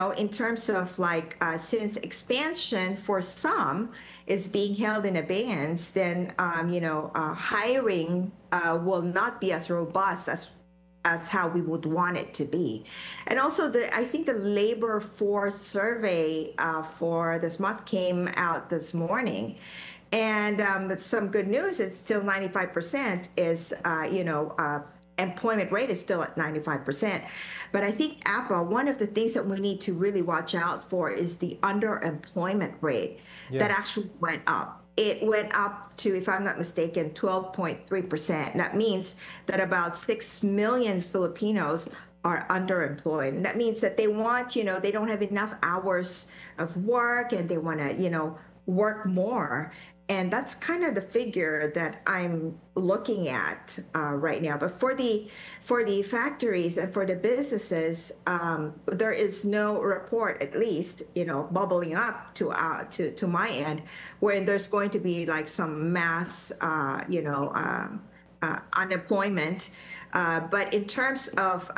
in terms of like, since expansion for some is being held in abeyance, then, hiring will not be as robust as how we would want it to be. And also, I think the labor force survey for this month came out this morning. And but some good news is still 95% is, employment rate is still at 95%. But I think APA, one of the things that we need to really watch out for is the underemployment rate that Yeah. actually went up. It went up to, if I'm not mistaken, 12.3%. That means that about 6 million Filipinos are underemployed. And that means that they want, they don't have enough hours of work and they want to, work more. And that's kind of the figure that I'm looking at right now. But for the factories and for the businesses, there is no report, at least bubbling up to my end, where there's going to be like some mass unemployment. But in terms of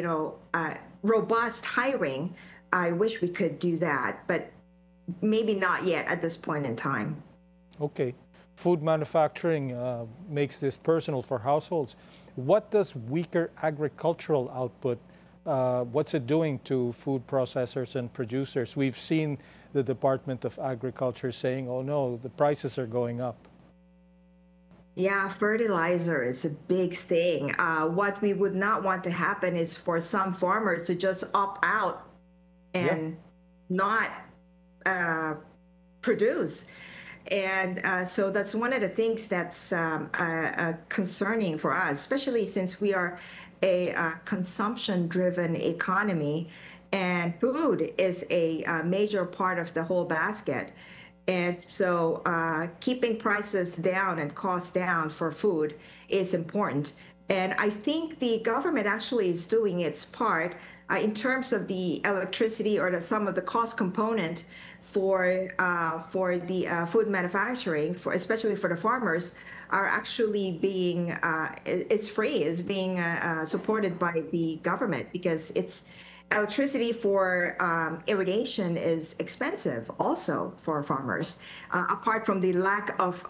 robust hiring, I wish we could do that, but maybe not yet at this point in time. Okay. Food manufacturing makes this personal for households. What does weaker agricultural output, what's it doing to food processors and producers? We've seen the Department of Agriculture saying, oh no, the prices are going up. Yeah, fertilizer is a big thing. What we would not want to happen is for some farmers to just opt out Yeah. and not uh, produce. And so that's one of the things that's concerning for us, especially since we are a consumption-driven economy, and food is a major part of the whole basket. And so keeping prices down and costs down for food is important. And I think the government actually is doing its part in terms of the electricity or some of the cost component for the food manufacturing, for especially for the farmers, are actually being is free, is being supported by the government because it's electricity for irrigation is expensive also for farmers, apart from the lack of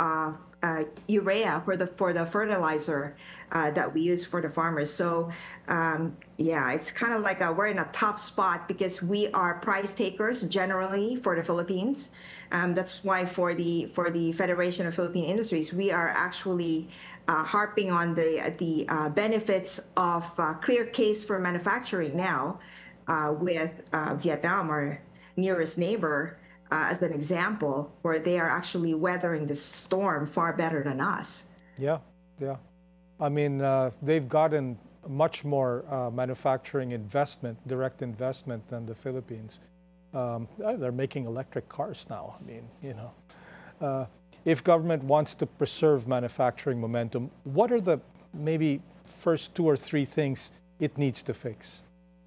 urea for the fertilizer that we use for the farmers. So yeah, it's kind of like we're in a tough spot because we are price takers generally for the Philippines. That's why for the Federation of Philippine Industries, we are actually harping on the benefits of clear case for manufacturing now with Vietnam, our nearest neighbor, as an example, where they are actually weathering the storm far better than us. Yeah. Yeah. I mean, they've gotten much more manufacturing investment, direct investment than the Philippines. They're making electric cars now. I mean, if government wants to preserve manufacturing momentum, what are the maybe first two or three things it needs to fix?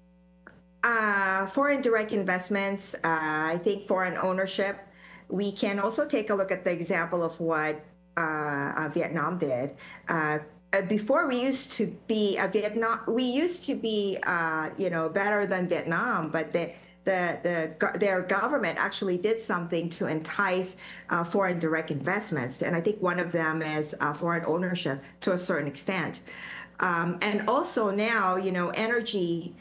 Foreign direct investments, I think foreign ownership. We can also take a look at the example of what Vietnam did. Before we used to be Vietnam, we used to be better than Vietnam, but their government actually did something to entice foreign direct investments, and I think one of them is foreign ownership to a certain extent. And also now, energy.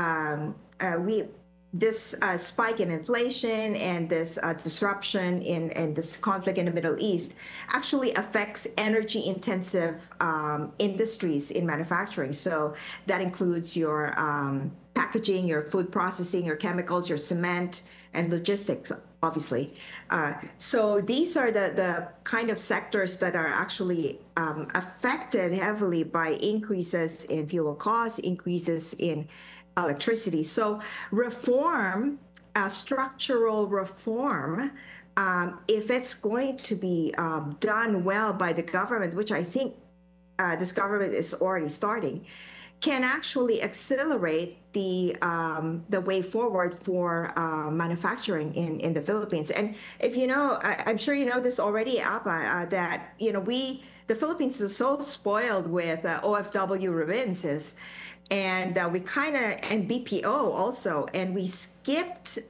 We this spike in inflation and this disruption in this conflict in the Middle East actually affects energy intensive industries in manufacturing. So that includes your packaging, your food processing, your chemicals, your cement, and logistics, obviously. So these are the kind of sectors that are actually affected heavily by increases in fuel costs, increases in electricity. So reform, structural reform, if it's going to be done well by the government, which I think this government is already starting, can actually accelerate the way forward for manufacturing in the Philippines. And if I'm sure you know this already, Apa, that the Philippines is so spoiled with OFW remittances, and we kind of, and BPO also, and we skipped